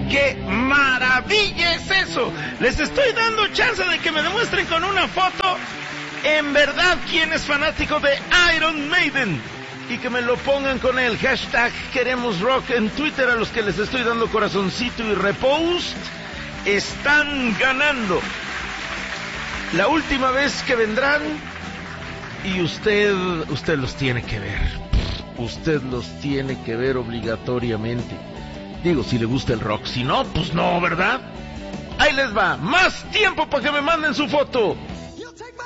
¡Qué maravilla es eso! Les estoy dando chance de que me demuestren con una foto en verdad quién es fanático de Iron Maiden y que me lo pongan con el hashtag Queremos Rock en Twitter. A los que les estoy dando corazoncito y repost, están ganando la última vez que vendrán, y usted los tiene que ver. Usted los tiene que ver obligatoriamente. Digo, si le gusta el rock. Si no, pues no, ¿verdad? Ahí les va. Más tiempo para que me manden su foto.